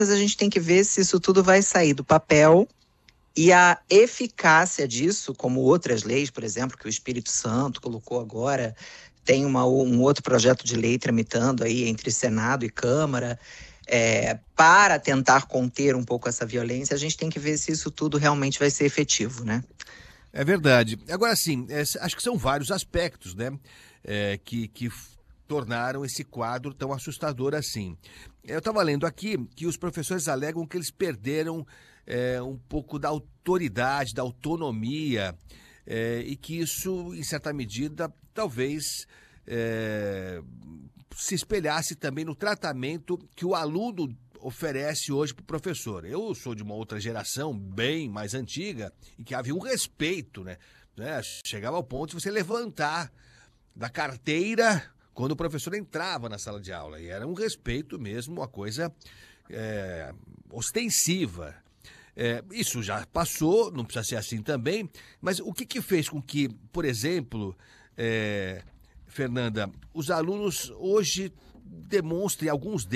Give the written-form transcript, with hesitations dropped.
a gente tem que ver se isso tudo vai sair do papel e a eficácia disso, como outras leis, por exemplo, que o Espírito Santo colocou agora, tem um outro projeto de lei tramitando aí entre Senado e Câmara, para tentar conter um pouco essa violência. A gente tem que ver se isso tudo realmente vai ser efetivo, né? É verdade. Agora, sim, acho que são vários aspectos, né, que tornaram esse quadro tão assustador assim. Eu estava lendo aqui que os professores alegam que eles perderam um pouco da autoridade, da autonomia, e que isso, em certa medida, talvez se espelhasse também no tratamento que o aluno oferece hoje para o professor. Eu sou de uma outra geração, bem mais antiga, em que havia um respeito, né? Chegava ao ponto de você levantar da carteira quando o professor entrava na sala de aula. E era um respeito mesmo, uma coisa ostensiva. Isso já passou, não precisa ser assim também, mas o que fez com que, por exemplo, Fernanda, os alunos hoje demonstrem, alguns deles,